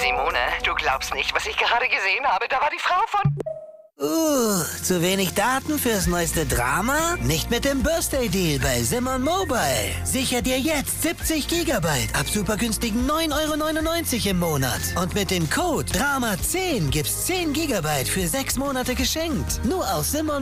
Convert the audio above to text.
Simone, du glaubst nicht, was ich gerade gesehen habe. Da war die Frau von... Zu wenig Daten fürs neueste Drama? Nicht mit dem Birthday Deal bei Simon Mobile. Sicher dir jetzt 70 GB ab super günstigen 9,99 € im Monat. Und mit dem Code DRAMA10 gibt's 10 GB für 6 Monate geschenkt. Nur aus Simon